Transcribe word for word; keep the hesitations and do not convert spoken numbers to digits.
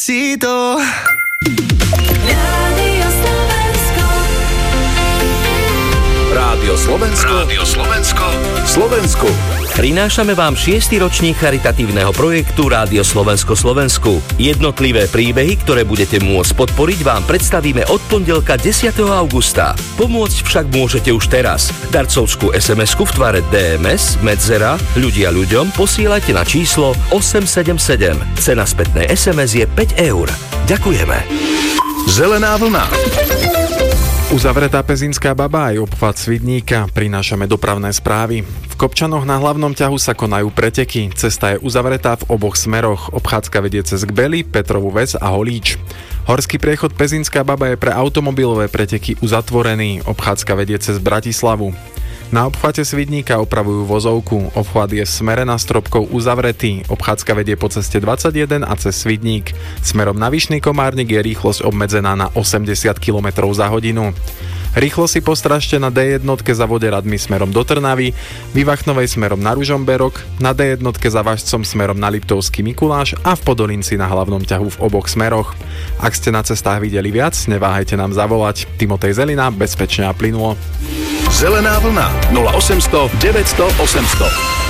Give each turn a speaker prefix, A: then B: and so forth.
A: Si to...
B: Rádio Slovensko. Rádio Slovensko. Slovensku.
C: Prinášame vám šiesty ročník charitatívneho projektu Rádio Slovensko Slovensku. Jednotlivé príbehy, ktoré budete môcť podporiť, vám predstavíme od pondelka desiateho augusta. Pomôcť však môžete už teraz. Darcovskú es em esku v tvare dé em es, medzera, ľudia ľuďom posielajte na číslo osem sedem sedem. Cena spätnej es em es je päť eur. Ďakujeme.
B: Zelená vlna.
D: Uzavretá Pezinská baba aj obchvat Svidníka. Prinášame dopravné správy. V Kopčanoch na hlavnom ťahu sa konajú preteky. Cesta je uzavretá v oboch smeroch. Obchádzka vedie cez Gbely, Petrovú Ves a Holíč. Horský priechod Pezinská baba je pre automobilové preteky uzatvorený. Obchádzka vedie cez Bratislavu. Na obchvate Svidníka opravujú vozovku. Obchvat je v smere na Stropkov uzavretý. Obchádzka vedie po ceste dvadsaťjeden a cez Svidník. Smerom na Vyšný Komárnik je rýchlosť obmedzená na osemdesiat kilometrov za hodinu. Rýchlo si postražte na dé jedna za Voderadmi smerom do Trnavy, Vyvachnovej smerom na Ružomberok, na dé jedna za Važcom smerom na Liptovský Mikuláš a v Podolinci na hlavnom ťahu v oboch smeroch. Ak ste na cestách videli viac, neváhajte nám zavolať. Timotej Zelina, bezpečne a plynulo.
B: Zelená vlna nula osemsto deväťsto osemsto.